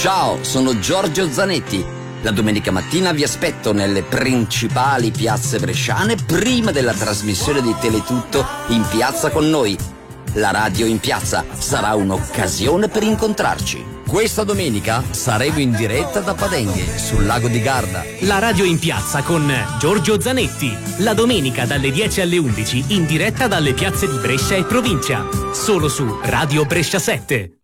Ciao, sono Giorgio Zanetti. La domenica mattina vi aspetto nelle principali piazze bresciane prima della trasmissione di Teletutto In Piazza con noi. La radio in piazza sarà un'occasione per incontrarci. Questa domenica saremo in diretta da Padenghe, sul lago di Garda. La radio in piazza con Giorgio Zanetti. La domenica dalle 10 alle 11 in diretta dalle piazze di Brescia e provincia. Solo su Radio Brescia 7.